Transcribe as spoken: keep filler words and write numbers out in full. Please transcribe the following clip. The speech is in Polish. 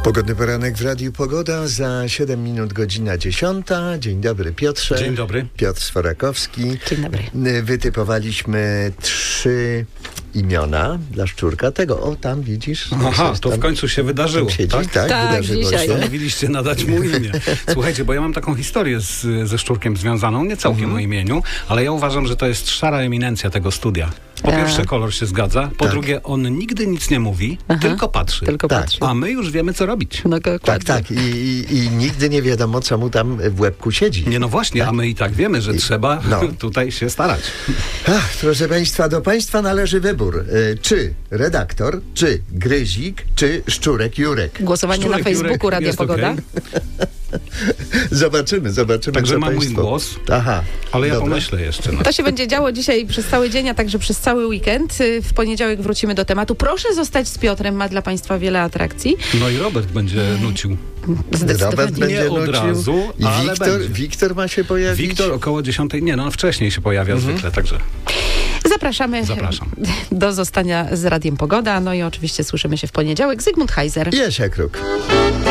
Pogodny poranek w Radiu Pogoda, za siedem minut godzina dziesiąta. Dzień dobry, Piotrze. Dzień dobry. Piotr Sforakowski. Dzień dobry. Wytypowaliśmy trzy imiona dla szczurka. Tego, o tam widzisz. Aha, to w końcu się wydarzyło. Siedzi, tak, tak, Tak, wydarzyło dzisiaj. się. Postanowiliście nadać mu imię. Słuchajcie, bo ja mam taką historię z, ze szczurkiem związaną, nie całkiem Mhm. o imieniu, ale ja uważam, że to jest szara eminencja tego studia. Po pierwsze, kolor się zgadza. Po Tak. drugie, on nigdy nic nie mówi, Aha. tylko patrzy. Tylko Tak. patrzy. A my już wiemy, co robić. No, Tak, dokładnie. tak. I, i, I nigdy nie wiadomo, co mu tam w łebku siedzi. Nie, no właśnie, a my i tak wiemy, że trzeba no. tutaj się starać. Ach, proszę Państwa, do Państwa należy wybór. Y, czy redaktor, czy gryzik, czy szczurek Jurek. Głosowanie Szczurek, na Facebooku Jurek, Radia jest Pogoda. okej. Zobaczymy, zobaczymy. Także co ma mój państwo... głos. Aha. Ale ja dobra. pomyślę jeszcze. No. To się będzie działo dzisiaj przez cały dzień, a także przez cały weekend. Y, W poniedziałek wrócimy do tematu. Proszę zostać z Piotrem, ma dla Państwa wiele atrakcji. no i Robert będzie nucił. Robert Zdecydowanie. będzie Nie od nucił. razu, I ale Wiktor, będzie. Wiktor ma się pojawić. Wiktor około dziesiątej, nie no, on wcześniej się pojawia zwykle, także Zapraszamy zapraszam. do zostania z Radiem Pogoda. No i oczywiście słyszymy się w poniedziałek. Zygmunt Heiser. Jasia Kruk.